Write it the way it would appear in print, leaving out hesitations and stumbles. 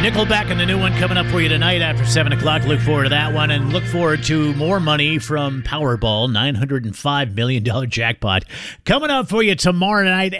Nickelback and the new one coming up for you tonight after 7 o'clock. Look forward to that one, and look forward to more money from Powerball, $905 million jackpot, coming up for you tomorrow night.